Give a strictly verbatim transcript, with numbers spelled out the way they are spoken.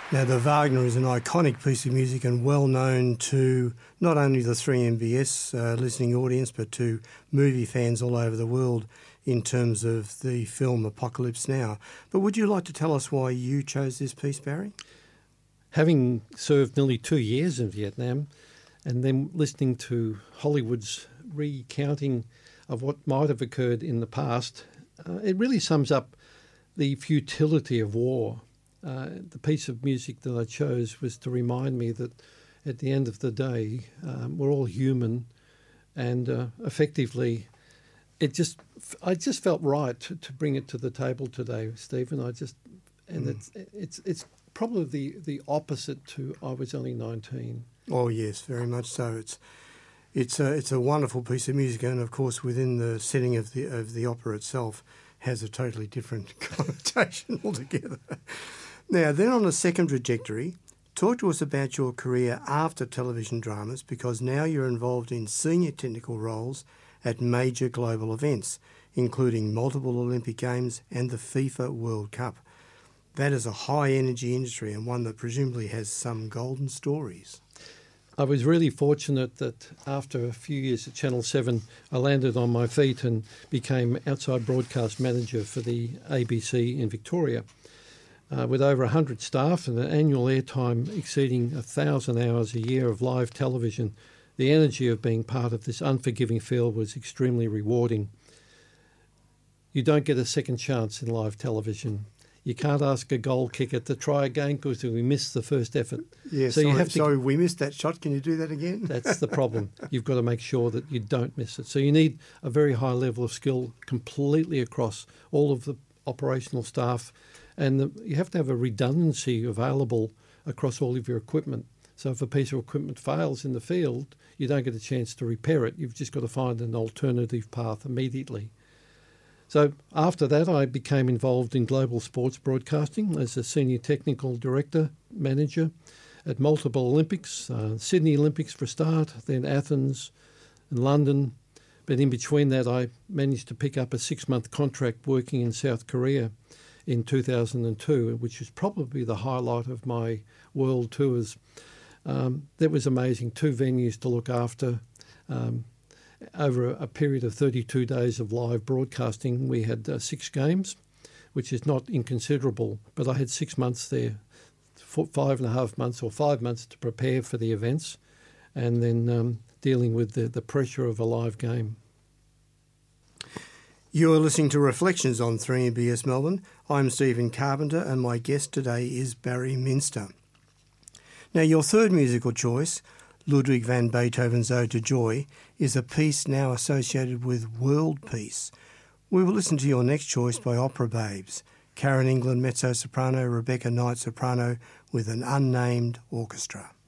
Now, the Wagner is an iconic piece of music and well known to not only the three M B S uh, listening audience, but to movie fans all over the world in terms of the film Apocalypse Now. But would you like to tell us why you chose this piece, Barry? Having served nearly two years in Vietnam and then listening to Hollywood's recounting of what might have occurred in the past, uh, it really sums up the futility of war. Uh, the piece of music that I chose was to remind me that at the end of the day, um, we're all human, and uh, effectively, it just I just felt right to, to bring it to the table today, Stephen. I just and mm. it's it's it's probably the, the opposite to I was only nineteen. Oh yes, very much so. It's it's a it's a wonderful piece of music, and of course within the setting of the of the opera itself has a totally different connotation altogether. Now, then on a second trajectory, talk to us about your career after television dramas, because now you're involved in senior technical roles at major global events, including multiple Olympic Games and the FIFA World Cup. That is a high-energy industry and one that presumably has some golden stories. I was really fortunate that after a few years at Channel seven, I landed on my feet and became outside broadcast manager for the A B C in Victoria. Uh, with over one hundred staff and an annual airtime exceeding one thousand hours a year of live television, the energy of being part of this unforgiving field was extremely rewarding. You don't get a second chance in live television. You can't ask a goal kicker to try again because we missed the first effort. Yeah, so sorry, you have to, sorry, we missed that shot. Can you do that again? That's the problem. You've got to make sure that you don't miss it. So you need a very high level of skill completely across all of the operational staff, and the, you have to have a redundancy available across all of your equipment. So if a piece of equipment fails in the field, you don't get a chance to repair it. You've just got to find an alternative path immediately. So after that, I became involved in global sports broadcasting as a senior technical director, manager at multiple Olympics, uh, Sydney Olympics for a start, then Athens and London. But in between that, I managed to pick up a six-month contract working in South Korea in two thousand two, which was probably the highlight of my world tours. Um, that was amazing. Two venues to look after. Um, over a, a period of thirty-two days of live broadcasting, we had uh, six games, which is not inconsiderable, but I had six months there, four, five and a half months or five months to prepare for the events, and then um, dealing with the, the pressure of a live game. You're listening to Reflections on three M B S Melbourne. I'm Stephen Carpenter, and my guest today is Barry Minster. Now, your third musical choice, Ludwig van Beethoven's Ode to Joy, is a piece now associated with world peace. We will listen to your next choice by Opera Babes, Karen England mezzo-soprano, Rebecca Knight soprano, with an unnamed orchestra.